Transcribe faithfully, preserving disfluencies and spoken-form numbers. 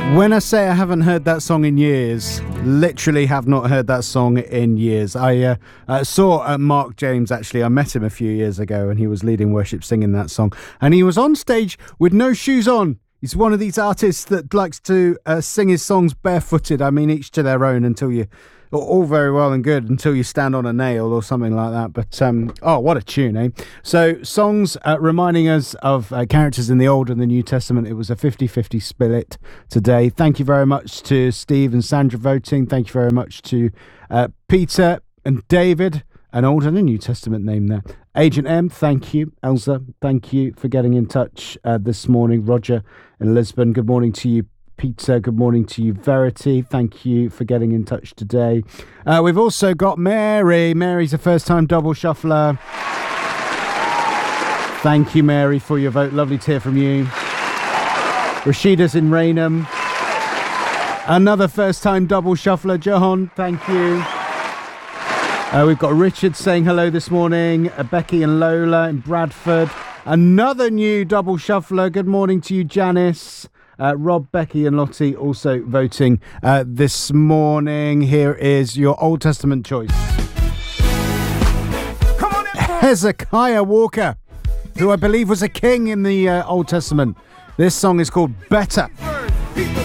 When I say I haven't heard that song in years, literally have not heard that song in years. I uh, uh, saw uh, Mark James, actually. I met him a few years ago and he was leading worship singing that song. And he was on stage with no shoes on. He's one of these artists that likes to uh, sing his songs barefooted. I mean, each to their own until you... all very well and good until you stand on a nail or something like that. But, um, oh, what a tune, eh? So, songs uh, reminding us of uh, characters in the Old and the New Testament. It was a fifty-fifty split today. Thank you very much to Steve and Sandra voting. Thank you very much to uh, Peter and David, an Old and a New Testament name there. Agent M, thank you. Elsa, thank you for getting in touch uh, this morning. Roger in Lisbon, good morning to you. Peter, good morning to you. Verity, thank you for getting in touch today. Uh, we've also got Mary. Mary's a first-time double shuffler. Thank you, Mary, for your vote. Lovely to hear from you. Rashida's in Raynham. Another first-time double shuffler. Johan, thank you. Uh, we've got Richard saying hello this morning. Uh, Becky and Lola in Bradford. Another new double shuffler. Good morning to you, Janice. Uh, Rob, Becky and Lottie also voting uh, this morning. Here is your Old Testament choice. Come on in. Hezekiah Walker, who I believe was a king in the uh, Old Testament. This song is called Better.